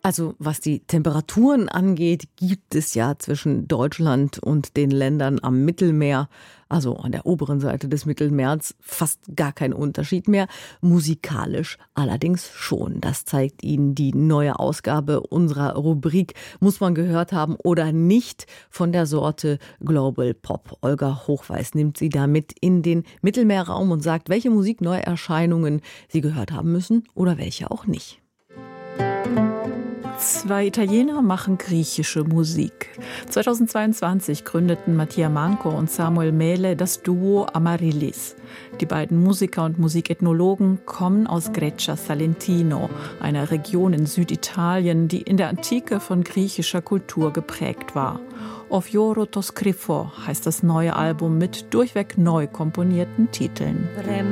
Also was die Temperaturen angeht, gibt es ja zwischen Deutschland und den Ländern am Mittelmeer, also an der oberen Seite des Mittelmeers, fast gar keinen Unterschied mehr. Musikalisch allerdings schon. Das zeigt Ihnen die neue Ausgabe unserer Rubrik Muss man gehört haben oder nicht von der Sorte Global Pop. Olga Hochweiß nimmt Sie damit in den Mittelmeerraum und sagt, welche Musikneuerscheinungen Sie gehört haben müssen oder welche auch nicht. 2 Italiener machen griechische Musik. 2022 gründeten Mattia Manco und Samuel Mele das Duo Amaryllis. Die beiden Musiker und Musikethnologen kommen aus Greccia Salentino, einer Region in Süditalien, die in der Antike von griechischer Kultur geprägt war. O Fiore to Scriffo heißt das neue Album mit durchweg neu komponierten Titeln.